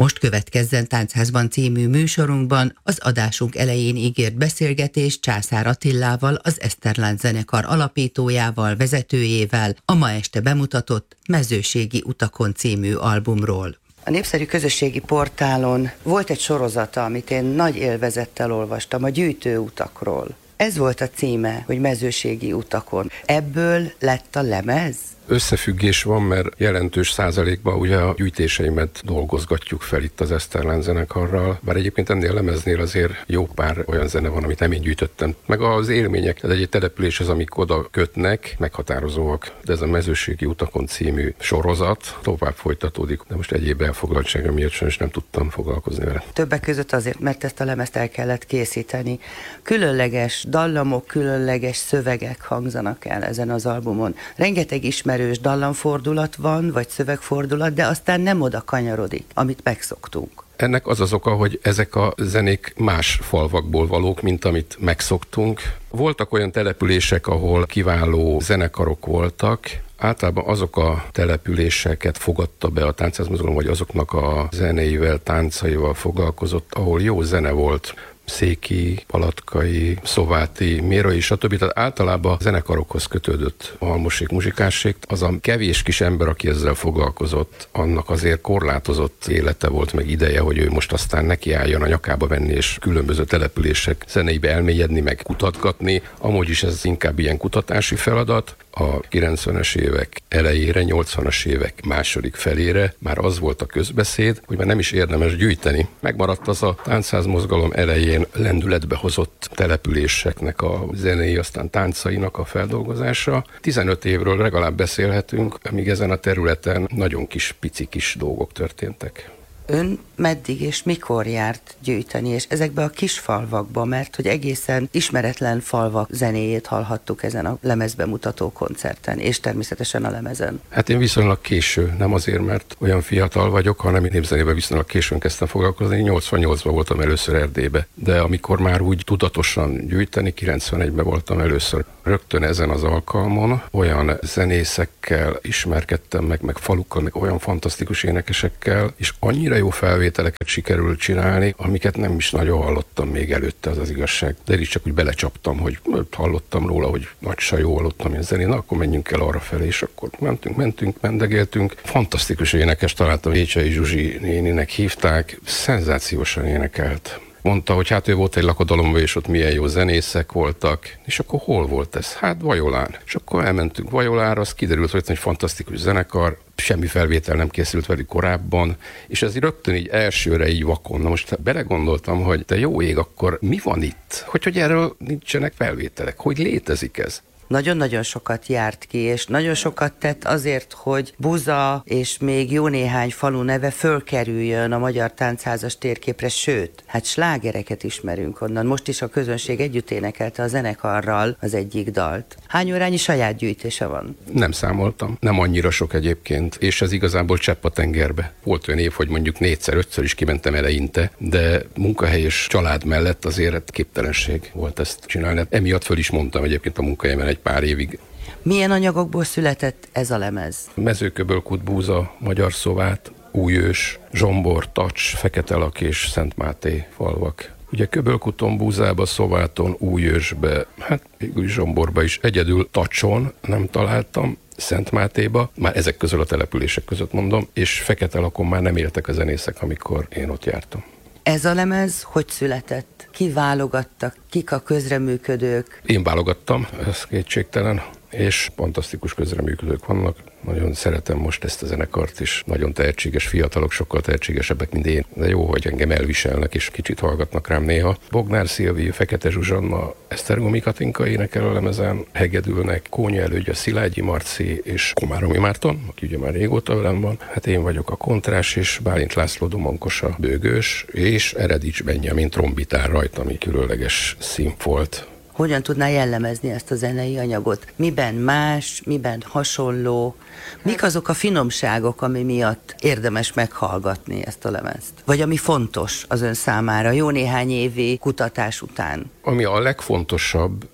Most következzen Táncházban című műsorunkban az adásunk elején ígért beszélgetés Császár Attillával, az Eszterlán zenekar alapítójával, vezetőjével a ma este bemutatott Mezőségi utakon című albumról. A népszerű közösségi portálon volt egy sorozata, amit én nagy élvezettel olvastam, a gyűjtőutakról. Ez volt a címe, hogy Mezőségi utakon. Ebből lett a lemez? Összefüggés van, mert jelentős százalékban ugye a gyűjtéseimet dolgozgatjuk fel itt az Eszterlán zenekarral, bár egyébként ennél a lemeznél azért jó pár olyan zene van, amit nem én gyűjtöttem. Meg az élmények, tehát egy település az, amik oda kötnek, meghatározóak. De ez a Mezőségi utakon című sorozat tovább folytatódik, de most egyéb elfoglaltsága miatt sajnos nem tudtam foglalkozni vele. Többek között azért, mert ezt a lemezt el kellett készíteni. Különleges dallamok, különleges szövegek hangzanak el ezen az albumon. Rengeteg ismerős dallamfordulat van, vagy szövegfordulat, de aztán nem oda kanyarodik, amit megszoktunk. Ennek az az oka, hogy ezek a zenék más falvakból valók, mint amit megszoktunk. Voltak olyan települések, ahol kiváló zenekarok voltak. Általában azok a településeket fogadta be a táncmozgalom, vagy azoknak a zenéivel, táncaival foglalkozott, ahol jó zene volt. Széki, Palatkai, Szováti, Mérai, stb. Tehát általában a zenekarokhoz kötődött a halmosség, muzsikásség. Az a kevés kis ember, aki ezzel foglalkozott, annak azért korlátozott élete volt, meg ideje, hogy ő most aztán nekiálljon a nyakába venni, és különböző települések zeneibe elmélyedni, meg kutatgatni. Amúgy is ez inkább ilyen kutatási feladat. A 90-es évek elejére, 80-as évek második felére már az volt a közbeszéd, hogy már nem is érdemes gyűjteni. Megmaradt az a táncházmozgalom elején lendületbe hozott településeknek a zenei, aztán táncainak a feldolgozása. 15 évről legalább beszélhetünk, amíg ezen a területen nagyon pici kis dolgok történtek. Ön meddig és mikor járt gyűjteni, és ezekbe a kis falvakba, mert hogy egészen ismeretlen falvak zenéjét hallhattuk ezen a lemezbemutató koncerten, és természetesen a lemezen? Hát én viszonylag késő, nem azért, mert olyan fiatal vagyok, hanem én népzenében viszonylag későn kezdtem foglalkozni. 88-ban voltam először Erdélybe, de amikor már úgy tudatosan gyűjteni, 91-ben voltam először. Rögtön ezen az alkalmon olyan zenészekkel ismerkedtem meg falukkal, meg olyan fantasztikus énekesekkel, és annyira jó felvételeket sikerült csinálni, amiket nem is nagyon hallottam még előtte, az igazság. De is csak úgy belecsaptam, hogy hallottam róla, hogy nagy sajó hallottam ilyen zenén, akkor menjünk el arra felé, és akkor mentünk, mendegéltünk. Fantasztikus énekes találtam, Écsei Zsuzsi néninek hívták, szenzációsan énekelt. Mondta, hogy hát ő volt egy lakodalomban, és ott milyen jó zenészek voltak, és akkor hol volt ez? Hát Vajolán. És akkor elmentünk Vajolára, az kiderült, hogy egy fantasztikus zenekar, semmi felvétel nem készült velük korábban, és ez rögtön így elsőre így vakon. Na most belegondoltam, hogy te jó ég, akkor mi van itt? Hogy erről nincsenek felvételek? Hogy létezik ez? Nagyon-nagyon sokat járt ki, és nagyon sokat tett azért, hogy Buza és még jó néhány falu neve fölkerüljön a Magyar Táncházas térképre, sőt, hát slágereket ismerünk onnan. Most is a közönség együtt énekelte a zenekarral az egyik dalt. Hány órányi saját gyűjtése van? Nem számoltam. Nem annyira sok egyébként, és ez igazából csepp a tengerbe. Volt olyan év, hogy mondjuk 4-5-ször is kimentem eleinte, de munkahely és család mellett azért képtelenség volt ezt csinálni. Emiatt föl is mondtam egyébként a munkahelyemen egy pár évig. Milyen anyagokból született ez a lemez? Mezőköbölkút, Búza, Magyar Szovát, Újős, Zsombor, Tacs, Feketelak és Szentmáté falvak. Ugye Köbölkuton, Búzába, Szováton, Újősbe, hát végül Zsomborba is. Egyedül Tacson nem találtam, Szentmátéba, már ezek közül a települések között mondom, és Feketelakon már nem éltek a zenészek, amikor én ott jártam. Ez a lemez hogy született? Ki válogattak? Kik a közreműködők? Én válogattam, ez kétségtelen, és fantasztikus közreműködők vannak. Nagyon szeretem most ezt a zenekart is. Nagyon tehetséges fiatalok, sokkal tehetségesebbek, mint én. De jó, hogy engem elviselnek, és kicsit hallgatnak rám néha. Bognár Szilvi, Fekete Zsuzsanna, Esztergomi Katinka énekel a lemezen, hegedülnek Kónya Elődje, Szilágyi Marci és Komáromi Márton, aki ugye már régóta velem van. Hát én vagyok a kontrás, és Bálint László Domonkos a bőgős, és Eredics Benjamin trombitár rajta, ami különleges színfolt. Hogyan tudná jellemezni ezt a zenei anyagot? Miben más, miben hasonló? Mik azok a finomságok, ami miatt érdemes meghallgatni ezt a lemezt? Vagy ami fontos az ön számára jó néhány évi kutatás után? Ami a legfontosabb,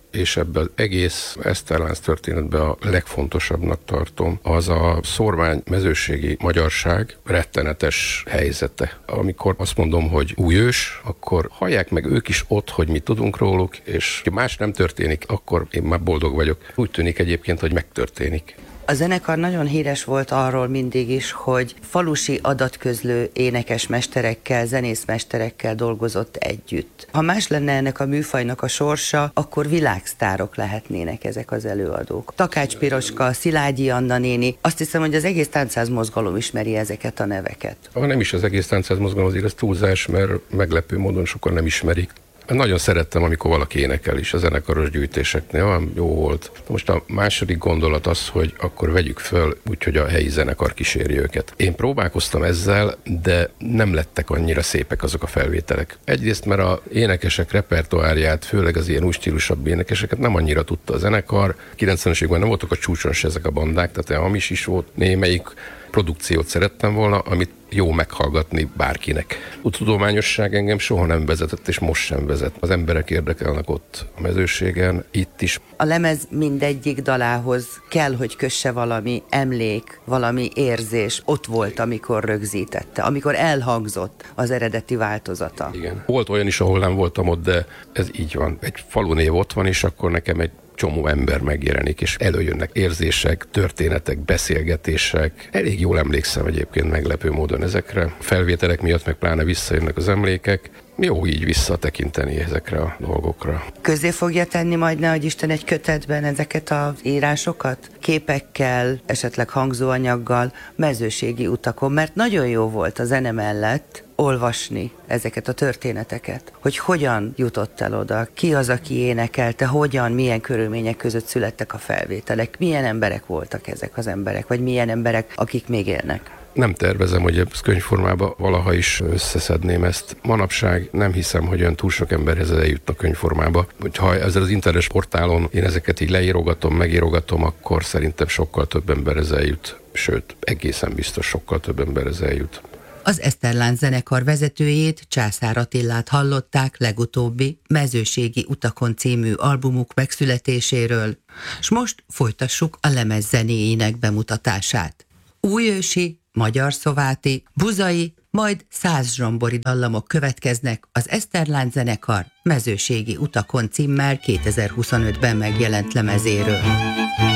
és ebben az egész Eszterlánz történetben a legfontosabbnak tartom, az a szórvány mezőségi magyarság rettenetes helyzete. Amikor azt mondom, hogy új ős, akkor hallják meg ők is ott, hogy mi tudunk róluk, és ha más nem történik, akkor én már boldog vagyok. Úgy tűnik egyébként, hogy megtörténik. A zenekar nagyon híres volt arról mindig is, hogy falusi adatközlő énekesmesterekkel, zenészmesterekkel dolgozott együtt. Ha más lenne ennek a műfajnak a sorsa, akkor világsztárok lehetnének ezek az előadók. Takács Piroska, Szilágyi Anna néni, azt hiszem, hogy az egész táncház mozgalom ismeri ezeket a neveket. Ha nem is az egész táncház mozgalom, azért ez túlzás, mert meglepő módon sokan nem ismerik. Nagyon szerettem, amikor valaki énekel is a zenekaros gyűjtéseknél, olyan jó volt. Most a második gondolat az, hogy akkor vegyük föl, úgyhogy a helyi zenekar kíséri őket. Én próbálkoztam ezzel, de nem lettek annyira szépek azok a felvételek. Egyrészt, mert az énekesek repertoárját, főleg az ilyen új stílusabb énekeseket nem annyira tudta a zenekar. 90-es években nem voltak a csúcson se ezek a bandák, tehát hamis is volt némelyik. Produkciót szerettem volna, amit jó meghallgatni bárkinek. A tudományosság engem soha nem vezetett, és most sem vezet. Az emberek érdekelnek ott a mezőségen, itt is. A lemez mindegyik dalához kell, hogy kösse valami emlék, valami érzés. Ott volt, amikor rögzítette, amikor elhangzott az eredeti változata. Igen. Volt olyan is, ahol nem voltam ott, de ez így van. Egy falunév ott van, és akkor nekem egy csomó ember megjelenik, és előjönnek érzések, történetek, beszélgetések. Elég jól emlékszem egyébként meglepő módon ezekre. Felvételek miatt meg pláne visszajönnek az emlékek. Jó így visszatekinteni ezekre a dolgokra. Közé fogja tenni majd, ne adj Isten, egy kötetben ezeket az írásokat? Képekkel, esetleg hangzóanyaggal, mezőségi utakon, mert nagyon jó volt a zene mellett olvasni ezeket a történeteket, hogy hogyan jutott el oda, ki az, aki énekelte, hogyan, milyen körülmények között születtek a felvételek, milyen emberek voltak ezek az emberek, vagy milyen emberek, akik még élnek. Nem tervezem, hogy ezt könyvformába valaha is összeszedném ezt. Manapság nem hiszem, hogy olyan túl sok emberhez eljutna könyvformába. Ha ezzel az internetes portálon én ezeket így leírogatom, megírogatom, akkor szerintem sokkal több emberhez eljut. Sőt, egészen biztos sokkal több emberhez eljut. Az Eszterlánz zenekar vezetőjét, Császár Attillát hallották legutóbbi Mezőségi utakon című albumuk megszületéséről, s most folytassuk a lemez zenéjének bemutatását. Újősi, magyar szováti, buzai, majd százszombori dallamok következnek az Eszterlánz zenekar Mezőségi utakon címmel 2025-ben megjelent lemezéről.